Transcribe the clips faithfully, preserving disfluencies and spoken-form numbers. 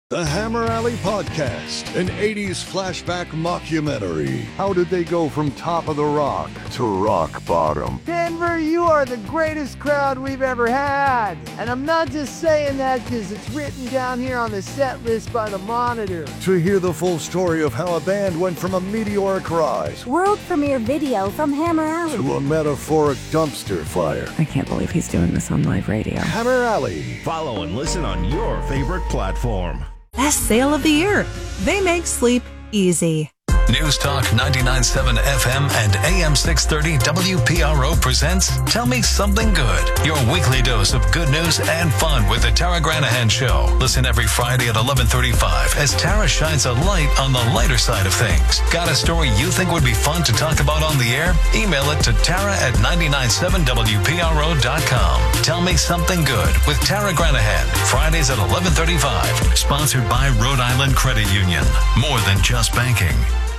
The Hammer Alley Podcast, an eighties flashback mockumentary. How did they go from top of the rock to rock bottom? Denver, you are the greatest crowd we've ever had. And I'm not just saying that because it's written down here on the set list by the Monitor. To hear the full story of how a band went from a meteoric rise, world premiere video from Hammer Alley, to a metaphoric dumpster fire. I can't believe he's doing this on live radio. Hammer Alley. Follow and listen on your favorite platform. Best sale of the year. They make sleep easy. News Talk ninety-nine point seven F M and A M six thirty W P R O presents Tell Me Something Good, your weekly dose of good news and fun with the Tara Granahan Show. Listen every Friday at eleven thirty-five as Tara shines a light on the lighter side of things. Got a story you think would be fun to talk about on the air? Email it to Tara at nine nine seven W P R O dot com. Tell Me Something Good with Tara Granahan, Fridays at eleven thirty-five. Sponsored by Rhode Island Credit Union. More than just banking.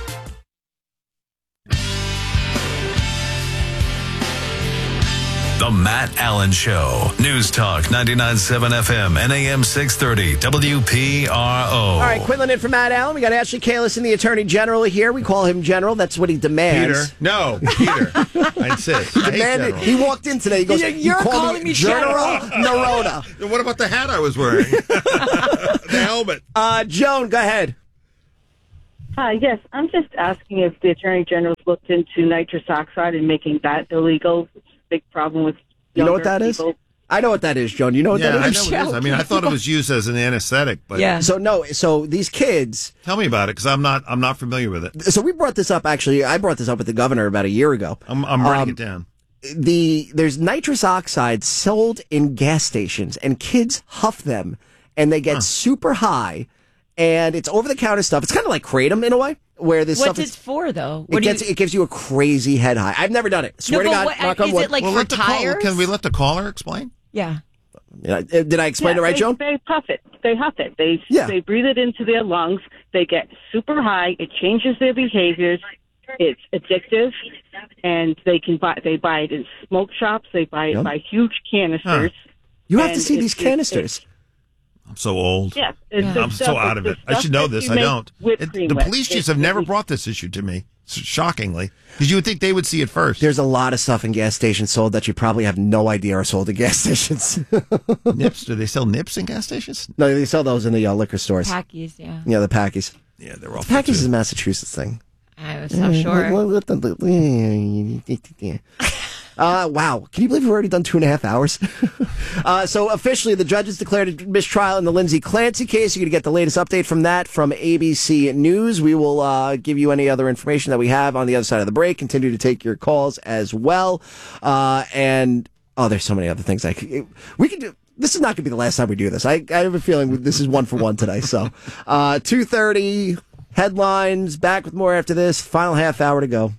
The Matt Allen Show. News Talk ninety-nine point seven F M and A M six thirty W P R O. All right, Quinlan in for Matt Allen. We got Ashley Kalis, the Attorney General here. We call him General. That's what he demands. Peter. No, Peter. I insist. He I hate demanded. General. He walked in today. He goes, You're you call calling me General General? Narona. What about the hat I was wearing? The helmet. Uh, Joan, go ahead. Hi, yes. I'm just asking if the Attorney General's looked into nitrous oxide and making that illegal. It's a big problem with You know what that people. is? I know what that is, Joan. You know what Yeah, that I is? know what it is. I mean, I thought it was used as an anesthetic, but Yeah. So no, so these kids. tell me about it because I'm not. I'm not familiar with it. So we brought this up. Actually, I brought this up with the governor about a year ago. I'm, I'm writing Um, it down. The there's nitrous oxide sold in gas stations, and kids huff them, and they get Huh. super high, and it's over the counter stuff. It's kind of like kratom in a way, where this stuff What's is. it for, though? It What do gets you- it gives you a crazy head high. I've never done it. Swear to No, but God, what- knock on is wood. it like Well, for let the call, tires? can we let the caller explain? Yeah. Yeah, Did I explain Yeah, it right, they, Joan? They puff it. They huff it. They Yeah. they breathe it into their lungs. They get super high. It changes their behaviors. It's addictive, and they can buy. They buy it in smoke shops. They buy it Yep. by huge canisters. You have to and see it's- these it's- canisters. I'm so old. Yes, it's the I'm so stuff- out of it's it. the I should know stuff that this. you I make don't. whipped It, cream the with. police chiefs It's have never really- brought this issue to me, shockingly, because you would think they would see it first. There's a lot of stuff in gas stations sold that you probably have no idea are sold at gas stations. Nips? Do they sell nips in gas stations? No, they sell those in the uh, liquor stores. Packies, yeah. Yeah, the Packies. Yeah, they're all. Packies is a Massachusetts thing. I was so sure. Uh, wow. Can you believe we've already done two and a half hours? uh, so officially, the judges declared a mistrial in the Lindsay Clancy case. You're going to get the latest update from that from A B C News. We will uh, give you any other information that we have on the other side of the break. Continue to take your calls as well. Uh, and, oh, there's so many other things. I could, we can do. This is not going to be the last time we do this. I, I have a feeling this is one for one today. So, uh, two thirty, headlines, back with more after this. Final half hour to go.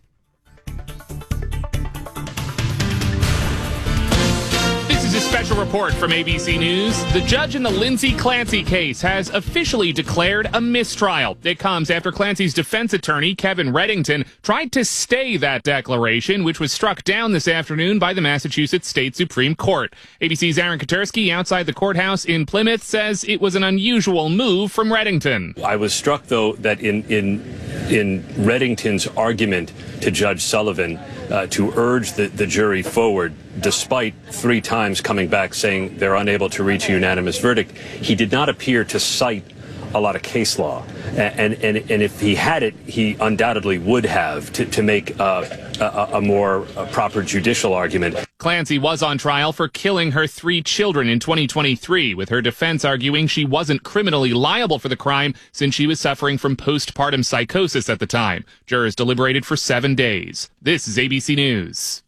This is a special report from A B C News. The judge in the Lindsay Clancy case has officially declared a mistrial. It comes after Clancy's defense attorney, Kevin Reddington, tried to stay that declaration, which was struck down this afternoon by the Massachusetts State Supreme Court. A B C's Aaron Katersky outside the courthouse in Plymouth says it was an unusual move from Reddington. I was struck, though, that in in in Reddington's argument to Judge Sullivan uh, to urge the, the jury forward, despite three times coming back saying they're unable to reach a unanimous verdict, he did not appear to cite a lot of case law. And and, and if he had it, he undoubtedly would have to, to make uh, a, a more a proper judicial argument. Clancy was on trial for killing her three children in twenty twenty-three, with her defense arguing she wasn't criminally liable for the crime since she was suffering from postpartum psychosis at the time. Jurors deliberated for seven days. This is A B C News.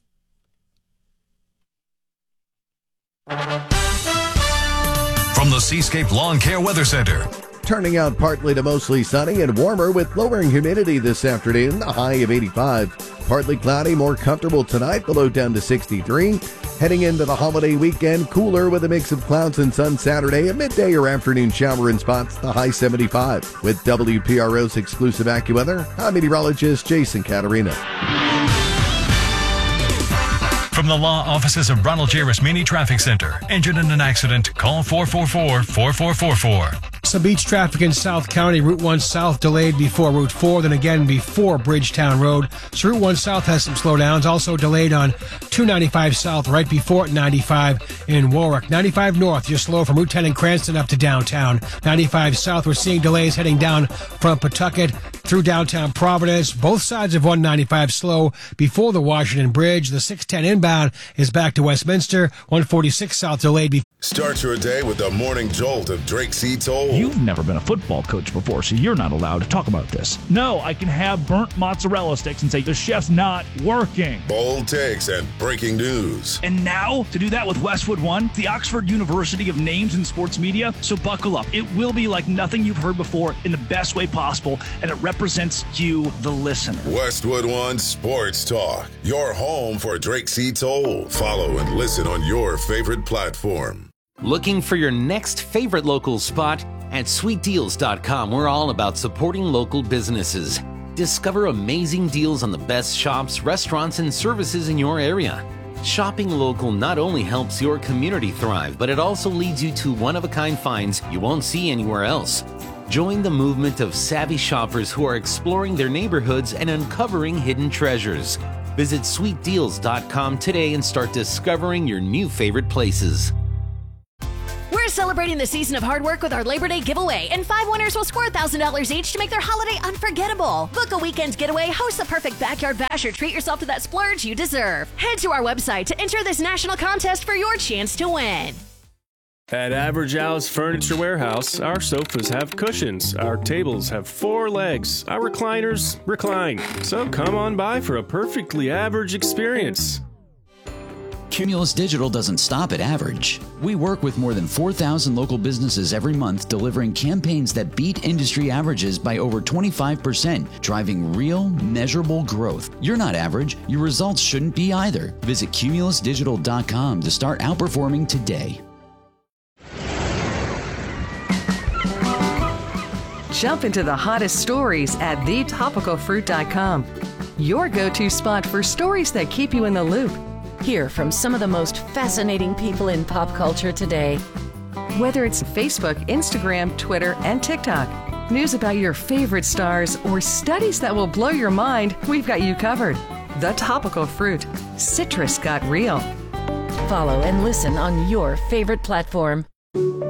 From the Seascape Lawn Care Weather Center. Turning out partly to mostly sunny and warmer with lowering humidity this afternoon, a high of eighty-five. Partly cloudy, more comfortable tonight, the low down to sixty-three. Heading into the holiday weekend, cooler with a mix of clouds and sun Saturday, a midday or afternoon shower in spots, the high seventy-five. With W P R O's exclusive AccuWeather, I'm meteorologist Jason Caterina. From the law offices of Ronald J. Rasmini Traffic Center. Injured in an accident? Call four four four, four four four four. Some beach traffic in South County. Route one South delayed before Route four, then again before Bridgetown Road. So Route one South has some slowdowns. Also delayed on two ninety-five South right before ninety-five in Warwick. ninety-five North, you're slow from Route ten in Cranston up to downtown. ninety-five South, we're seeing delays heading down from Pawtucket through downtown Providence. Both sides of one ninety-five slow before the Washington Bridge. The six ten inbound is back to Westminster. one forty-six South delayed before. Start your day with the morning jolt of Drake C. Toll. You've never been a football coach before, so you're not allowed to talk about this. No, I can have burnt mozzarella sticks and say the chef's not working. Bold takes and breaking news. And now, to do that with Westwood One, the Oxford University of Names in Sports Media. So buckle up. It will be like nothing you've heard before in the best way possible, and it represents you, the listener. Westwood One Sports Talk, your home for Drake C. Toll. Follow and listen on your favorite platform. Looking for your next favorite local spot? At sweet deals dot com, we're all about supporting local businesses. Discover amazing deals on the best shops, restaurants, and services in your area. Shopping local not only helps your community thrive, but it also leads you to one-of-a-kind finds you won't see anywhere else. Join the movement of savvy shoppers who are exploring their neighborhoods and uncovering hidden treasures. Visit sweet deals dot com today and start discovering your new favorite places. We're celebrating the season of hard work with our Labor Day giveaway, and five winners will score one thousand dollars each to make their holiday unforgettable. Book a weekend getaway, host the perfect backyard bash, or treat yourself to that splurge you deserve. Head to our website to enter this national contest for your chance to win. At Average Al's Furniture Warehouse, our sofas have cushions, our tables have four legs, our recliners recline. So come on by for a perfectly average experience. Cumulus Digital doesn't stop at average. We work with more than four thousand local businesses every month, delivering campaigns that beat industry averages by over twenty-five percent, driving real, measurable growth. You're not average. Your results shouldn't be either. Visit cumulus digital dot com to start outperforming today. Jump into the hottest stories at the topical fruit dot com. Your go-to spot for stories that keep you in the loop. Hear from some of the most fascinating people in pop culture today. Whether it's Facebook, Instagram, Twitter, and TikTok, news about your favorite stars, or studies that will blow your mind, we've got you covered. The Topical Fruit. Citrus got real. Follow and listen on your favorite platform.